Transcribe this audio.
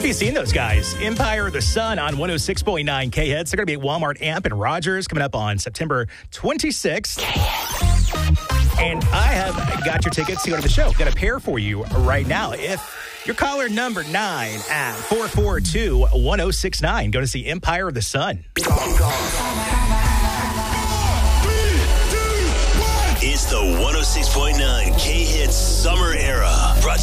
be seeing those guys. Empire of the Sun on 106.9 K-Hits. They're going to be at Walmart Amp and Rogers coming up on September 26th. And I have got your tickets to go to the show. Got a pair for you right now. If you're caller number 9 at 442-1069, go to see Empire of the Sun.